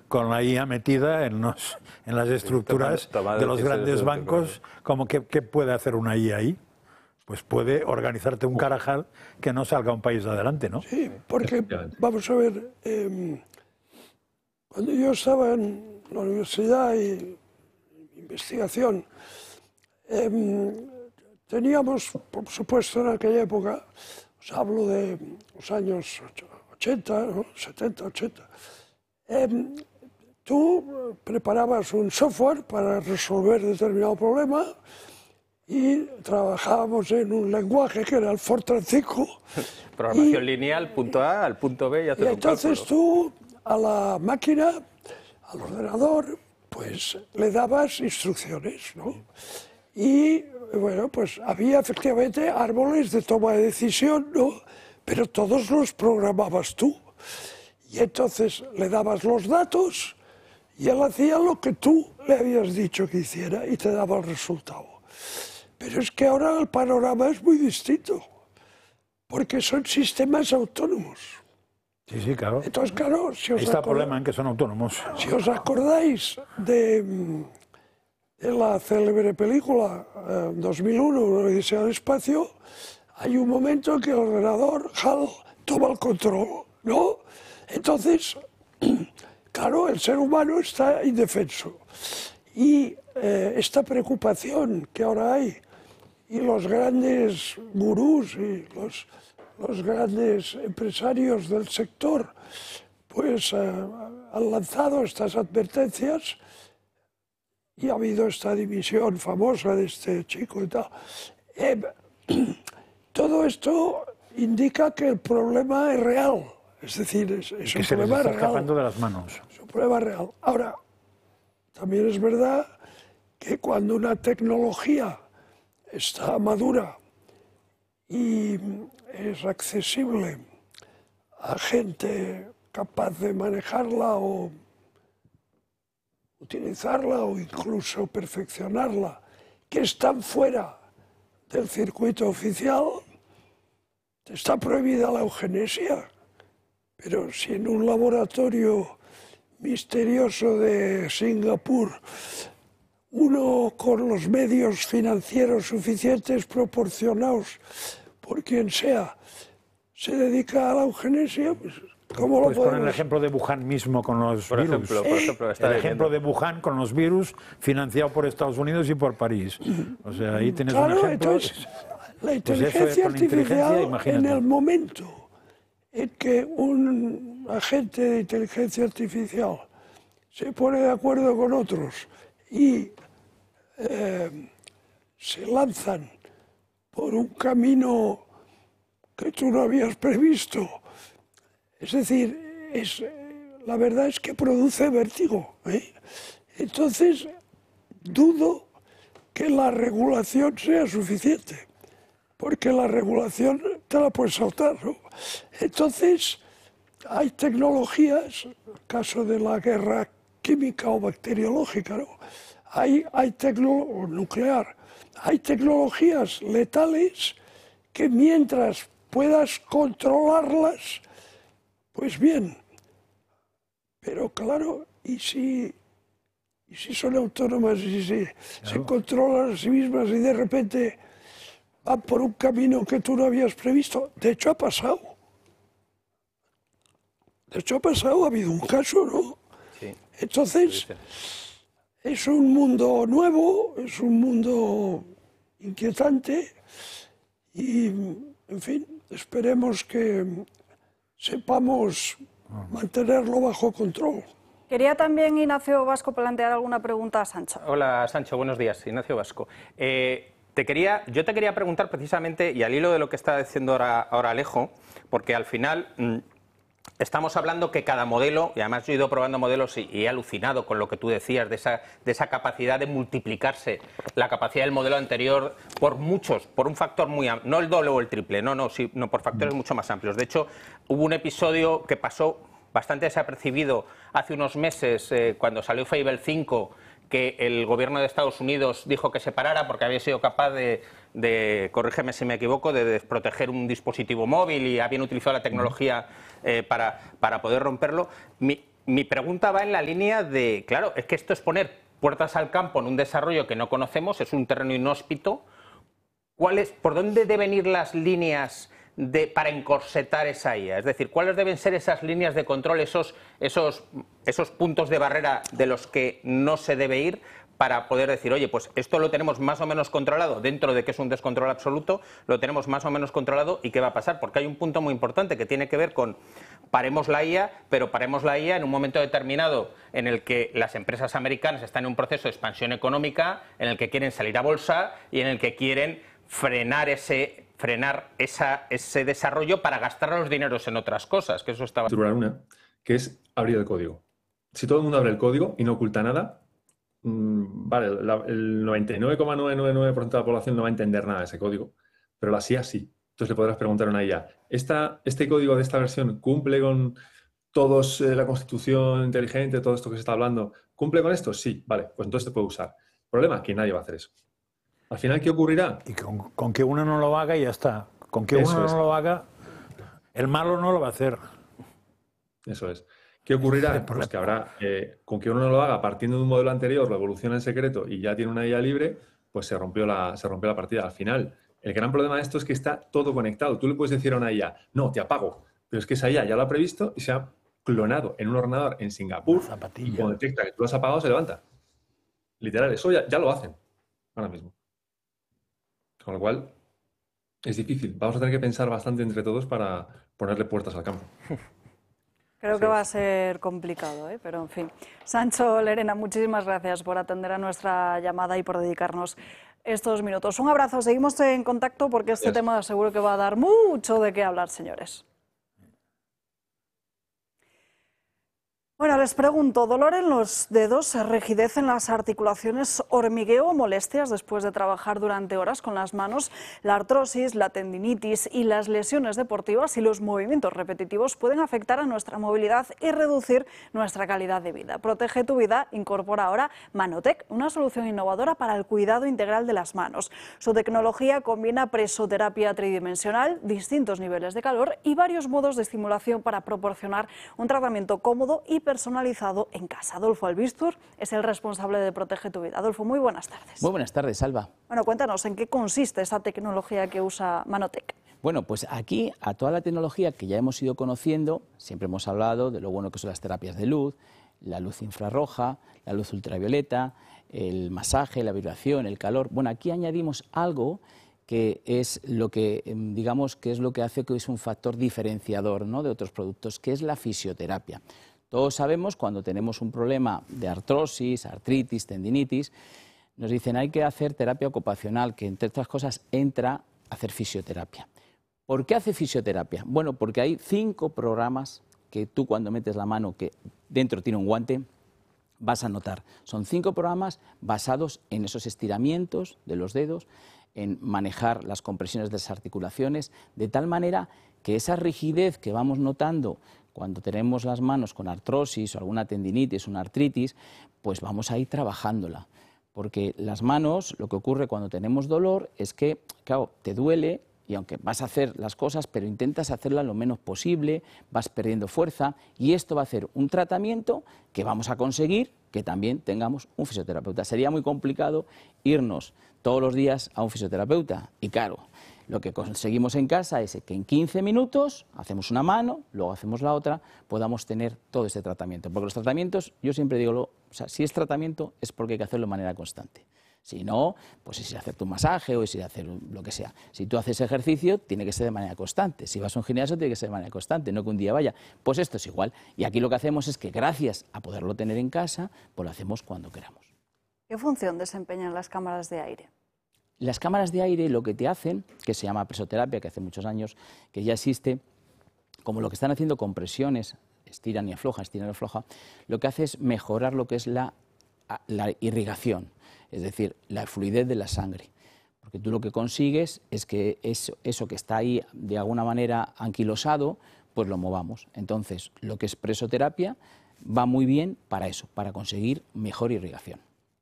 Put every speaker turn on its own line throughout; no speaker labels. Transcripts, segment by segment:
con la IA metida en las estructuras de los grandes bancos, ¿qué puede hacer una IA ahí? Pues puede organizarte un carajal que no salga un país adelante, ¿no?
Sí, porque, vamos a ver, cuando yo estaba en la universidad y investigación, teníamos, por supuesto, en aquella época, os hablo de los años 80, ¿no? 70, 80, tú preparabas un software para resolver determinado problema y trabajábamos en un lenguaje que era el Fortran 5.
Programación lineal, punto A al punto B y hacer un cálculo.
Entonces tú a la máquina, al ordenador, pues le dabas instrucciones, ¿no? Y bueno, pues había efectivamente árboles de toma de decisión, ¿no? Pero todos los programabas tú. Y entonces le dabas los datos y él hacía lo que tú le habías dicho que hiciera y te daba el resultado. Pero es que ahora el panorama es muy distinto, porque son sistemas autónomos.
Sí, sí, claro.
Entonces, claro, si os
Ahí está el problema en que son autónomos.
Si os acordáis de la célebre película 2001, Odisea del espacio, hay un momento en que el ordenador HAL toma el control, ¿no? Entonces, claro, el ser humano está indefenso. Y esta preocupación que ahora hay, y los grandes gurús y los grandes empresarios del sector, pues han lanzado estas advertencias y ha habido esta dimisión famosa de este chico y tal. Todo esto indica que el problema es real, es decir, es un problema real.
Se está escapando de las manos.
Es un problema real. Ahora, también es verdad que cuando una tecnología está madura y es accesible a gente capaz de manejarla o utilizarla o incluso perfeccionarla, que están fuera del circuito oficial, está prohibida la eugenesia. Pero si en un laboratorio misterioso de Singapur uno con los medios financieros suficientes proporcionados por quien sea se dedica a la eugenesia, pues ¿cómo lo podemos?
Poner el ejemplo de Wuhan mismo con los virus.
Por ejemplo,
el ejemplo de Wuhan con los virus financiado por Estados Unidos y por París. O sea, ahí tienes un ejemplo.
Entonces, la inteligencia artificial, en el momento en que un agente de inteligencia artificial se pone de acuerdo con otros y se lanzan por un camino que tú no habías previsto, es decir, la verdad es que produce vértigo, ¿eh? Entonces, dudo que la regulación sea suficiente, porque la regulación te la puedes saltar, ¿no? Entonces, hay tecnologías, el caso de la guerra química o bacteriológica, ¿no? O nuclear, hay tecnologías letales que mientras puedas controlarlas, pues bien, pero claro, ¿y si son autónomas y si se controlan a sí mismas y de repente van por un camino que tú no habías previsto? De hecho ha pasado. Ha habido un caso, ¿no?
Sí.
Entonces, es un mundo nuevo, es un mundo inquietante y, en fin, esperemos que sepamos mantenerlo bajo control.
Quería también Ignacio Vasco plantear alguna pregunta a Sancho.
Hola Sancho, buenos días, Ignacio Vasco. Yo te quería preguntar precisamente, y al hilo de lo que está diciendo ahora Alejo, porque al final estamos hablando que cada modelo, y además yo he ido probando modelos y he alucinado con lo que tú decías, de esa capacidad de multiplicarse la capacidad del modelo anterior por un factor muy amplio, no el doble o el triple, no, por factores mucho más amplios. De hecho, hubo un episodio que pasó bastante desapercibido hace unos meses, cuando salió Fable 5, que el gobierno de Estados Unidos dijo que se parara porque había sido capaz de, corrígeme si me equivoco, de desproteger un dispositivo móvil y habían utilizado la tecnología para poder romperlo. mi pregunta va en la línea de, claro, es que esto es poner puertas al campo en un desarrollo que no conocemos, es un terreno inhóspito. ¿Por dónde deben ir las líneas para encorsetar esa IA? Es decir, ¿cuáles deben ser esas líneas de control, esos puntos de barrera de los que no se debe ir para poder decir, oye, pues esto lo tenemos más o menos controlado, dentro de que es un descontrol absoluto, lo tenemos más o menos controlado y qué va a pasar? Porque hay un punto muy importante que tiene que ver con paremos la IA, pero paremos la IA en un momento determinado en el que las empresas americanas están en un proceso de expansión económica, en el que quieren salir a bolsa y en el que quieren frenar ese desarrollo para gastar los dineros en otras cosas, que eso estaba...
Una, que es abrir el código. Si todo el mundo abre el código y no oculta nada, vale, el 99,999% de la población no va a entender nada de ese código, pero la IA sí. Entonces le podrás preguntar a una IA, ¿este código de esta versión cumple con todos la constitución inteligente, todo esto que se está hablando? ¿Cumple con esto? Sí, vale, pues entonces te puede usar. El problema es que nadie va a hacer eso. Al final, ¿qué ocurrirá?
Y con que uno no lo haga y ya está. Con que uno no lo haga, el malo no lo va a hacer.
Eso es. ¿Qué ocurrirá? Pues que habrá, con que uno no lo haga partiendo de un modelo anterior, lo evoluciona en secreto y ya tiene una IA libre, pues se rompió la partida. Al final, el gran problema de esto es que está todo conectado. Tú le puedes decir a una IA, no, te apago. Pero es que esa IA ya lo ha previsto y se ha clonado en un ordenador en Singapur y cuando detecta que tú lo has apagado se levanta. Literal, eso ya lo hacen ahora mismo. Con lo cual, es difícil. Vamos a tener que pensar bastante entre todos para ponerle puertas al campo.
Creo que va a ser complicado, pero en fin. Sancho, Lerena, muchísimas gracias por atender a nuestra llamada y por dedicarnos estos minutos. Un abrazo, seguimos en contacto porque este tema seguro que va a dar mucho de qué hablar, señores. Bueno, les pregunto, ¿dolor en los dedos, rigidez en las articulaciones, hormigueo o molestias después de trabajar durante horas con las manos? La artrosis, la tendinitis y las lesiones deportivas y los movimientos repetitivos pueden afectar a nuestra movilidad y reducir nuestra calidad de vida. Protege tu vida incorpora ahora Manotec, una solución innovadora para el cuidado integral de las manos. Su tecnología combina presoterapia tridimensional, distintos niveles de calor y varios modos de estimulación para proporcionar un tratamiento cómodo y personalizado en casa. Adolfo Albistur es el responsable de Protege tu Vida. Adolfo, muy buenas tardes.
Muy buenas tardes, Alba.
Bueno, cuéntanos, ¿en qué consiste esta tecnología que usa Manotec?
Bueno, pues aquí, a toda la tecnología que ya hemos ido conociendo, siempre hemos hablado de lo bueno que son las terapias de luz, la luz infrarroja, la luz ultravioleta, el masaje, la vibración, el calor. Bueno, aquí añadimos algo que es lo que, digamos, que es lo que hace que es un factor diferenciador, ¿no?, de otros productos, que es la fisioterapia. Todos sabemos cuando tenemos un problema de artrosis, artritis, tendinitis, nos dicen hay que hacer terapia ocupacional, que entre otras cosas entra a hacer fisioterapia. ¿Por qué hace fisioterapia? Bueno, porque hay 5 programas que tú cuando metes la mano, que dentro tiene un guante, vas a notar. Son 5 programas basados en esos estiramientos de los dedos, en manejar las compresiones de las articulaciones, de tal manera que esa rigidez que vamos notando cuando tenemos las manos con artrosis o alguna tendinitis, una artritis, pues vamos a ir trabajándola. Porque las manos, lo que ocurre cuando tenemos dolor es que, claro, te duele y aunque vas a hacer las cosas, pero intentas hacerlas lo menos posible, vas perdiendo fuerza y esto va a hacer un tratamiento que vamos a conseguir que también tengamos un fisioterapeuta. Sería muy complicado irnos todos los días a un fisioterapeuta y claro, lo que conseguimos en casa es que en 15 minutos hacemos una mano, luego hacemos la otra, podamos tener todo ese tratamiento. Porque los tratamientos, yo siempre digo, o sea, si es tratamiento es porque hay que hacerlo de manera constante. Si no, pues es ir a hacerte un masaje o es ir a hacer lo que sea. Si tú haces ejercicio, tiene que ser de manera constante. Si vas a un gimnasio, tiene que ser de manera constante, no que un día vaya. Pues esto es igual. Y aquí lo que hacemos es que gracias a poderlo tener en casa, pues lo hacemos cuando queramos.
¿Qué función desempeñan las cámaras de aire?
Las cámaras de aire lo que te hacen, que se llama presoterapia, que hace muchos años que ya existe, como lo que están haciendo con presiones, estiran y aflojan, lo que hace es mejorar lo que es la irrigación, es decir, la fluidez de la sangre. Porque tú lo que consigues es que eso que está ahí de alguna manera anquilosado, pues lo movamos. Entonces, lo que es presoterapia va muy bien para eso, para conseguir mejor irrigación.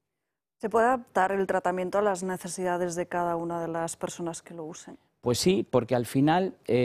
¿Se puede adaptar el tratamiento a las necesidades de cada una de las personas que lo usen?
Pues sí, porque al final